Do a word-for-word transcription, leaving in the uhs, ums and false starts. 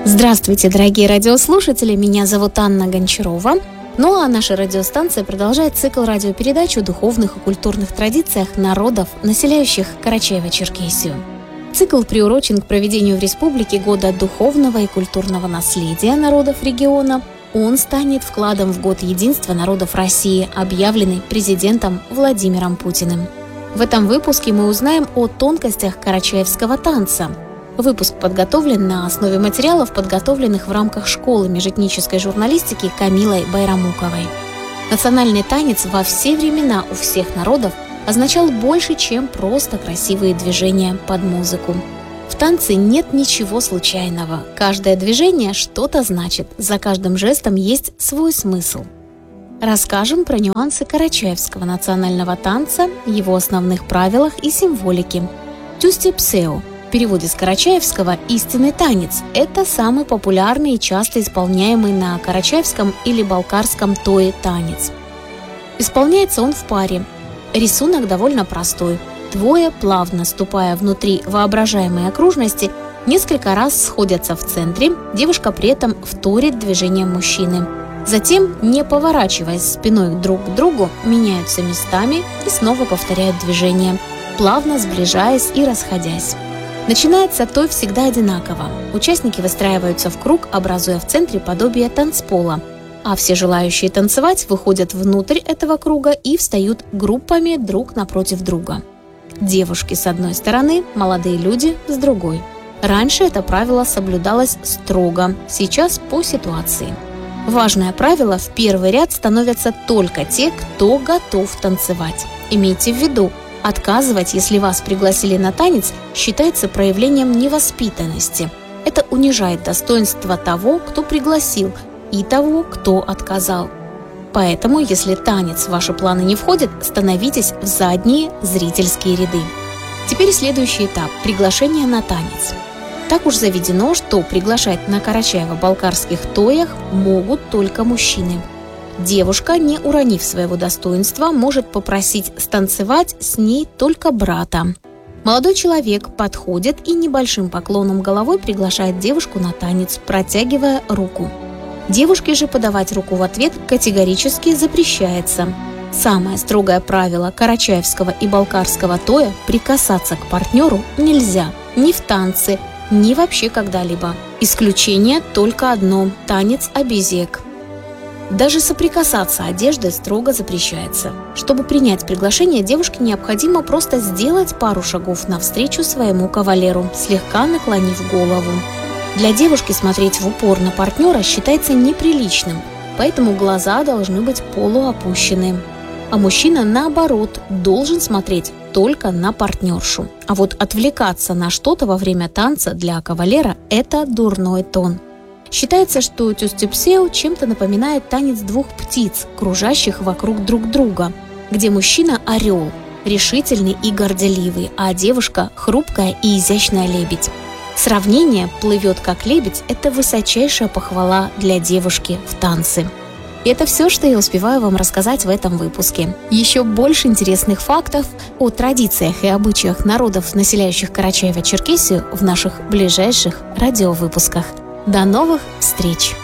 Здравствуйте, дорогие радиослушатели, меня зовут Анна Гончарова. Ну а наша радиостанция продолжает цикл радиопередач о духовных и культурных традициях народов, населяющих Карачаево-Черкесию. Цикл приурочен к проведению в республике Года духовного и культурного наследия народов региона. Он станет вкладом в Год единства народов России, объявленный президентом Владимиром Путиным. В этом выпуске мы узнаем о тонкостях карачаевского танца. Выпуск подготовлен на основе материалов, подготовленных в рамках школы межэтнической журналистики Камилой Байрамуковой. Национальный танец во все времена у всех народов означал больше, чем просто красивые движения под музыку. В танце нет ничего случайного. Каждое движение что-то значит, за каждым жестом есть свой смысл. Расскажем про нюансы карачаевского национального танца, его основных правилах и символике. Тюстепсео. В переводе с карачаевского «истинный танец» – это самый популярный и часто исполняемый на карачаевском или балкарском тое танец. Исполняется он в паре. Рисунок довольно простой. Двое, плавно ступая внутри воображаемой окружности, несколько раз сходятся в центре, девушка при этом вторит движением мужчины. Затем, не поворачиваясь спиной друг к другу, меняются местами и снова повторяют движение, плавно сближаясь и расходясь. Начинается той всегда одинаково. Участники выстраиваются в круг, образуя в центре подобие танцпола, а все желающие танцевать выходят внутрь этого круга и встают группами друг напротив друга. Девушки с одной стороны, молодые люди с другой. Раньше это правило соблюдалось строго, сейчас по ситуации. Важное правило: в первый ряд становятся только те, кто готов танцевать. Имейте в виду, отказывать, если вас пригласили на танец, считается проявлением невоспитанности. Это унижает достоинство того, кто пригласил, и того, кто отказал. Поэтому, если танец в ваши планы не входит, становитесь в задние зрительские ряды. Теперь следующий этап – приглашение на танец. Так уж заведено, что приглашать на карачаево-балкарских тоях могут только мужчины. Девушка, не уронив своего достоинства, может попросить станцевать с ней только брата. Молодой человек подходит и небольшим поклоном головой приглашает девушку на танец, протягивая руку. Девушке же подавать руку в ответ категорически запрещается. Самое строгое правило карачаевского и балкарского тоя – прикасаться к партнеру нельзя ни в танце, ни вообще когда-либо. Исключение только одно – танец обезьек. Даже соприкасаться одеждой строго запрещается. Чтобы принять приглашение, девушке необходимо просто сделать пару шагов навстречу своему кавалеру, слегка наклонив голову. Для девушки смотреть в упор на партнера считается неприличным, поэтому глаза должны быть полуопущены. А мужчина, наоборот, должен смотреть только на партнершу. А вот отвлекаться на что-то во время танца для кавалера – это дурной тон. Считается, что тюстепсео чем-то напоминает танец двух птиц, кружащих вокруг друг друга, где мужчина – орел, решительный и горделивый, а девушка – хрупкая и изящная лебедь. Сравнение «плывет как лебедь» – это высочайшая похвала для девушки в танце. И это все, что я успеваю вам рассказать в этом выпуске. Еще больше интересных фактов о традициях и обычаях народов, населяющих Карачаево-Черкесию, в наших ближайших радиовыпусках. До новых встреч!